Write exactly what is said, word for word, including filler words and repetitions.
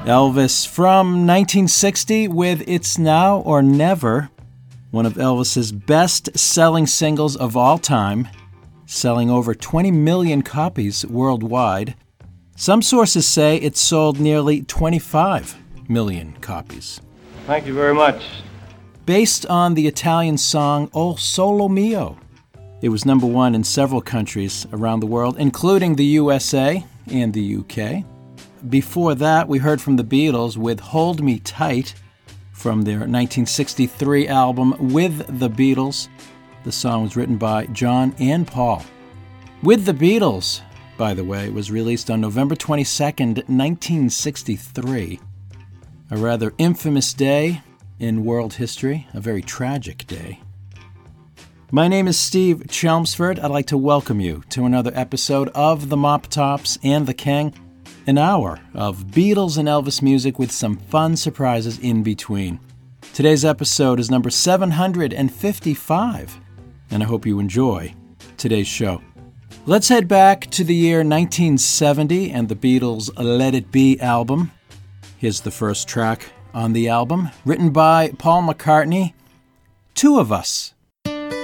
Elvis from nineteen sixty with It's Now or Never, one of Elvis's best-selling singles of all time, selling over twenty million copies worldwide. Some sources say it sold nearly twenty-five million copies. Thank you very much. Based on the Italian song O Solo Mio. It was number one in several countries around the world, including the U S A and the U K. Before that, we heard from the Beatles with Hold Me Tight from their nineteen sixty-three album With the Beatles. The song was written by John and Paul. With the Beatles, by the way, was released on November twenty-second, nineteen sixty-three. A rather infamous day in world history, a very tragic day. My name is Steve Chelmsford. I'd like to welcome you to another episode of The Mop Tops and the King, an hour of Beatles and Elvis music with some fun surprises in between. Today's episode is number seven hundred fifty-five, and I hope you enjoy today's show. Let's head back to the year nineteen seventy and the Beatles' Let It Be album. Here's the first track on the album, written by Paul McCartney, Two of Us.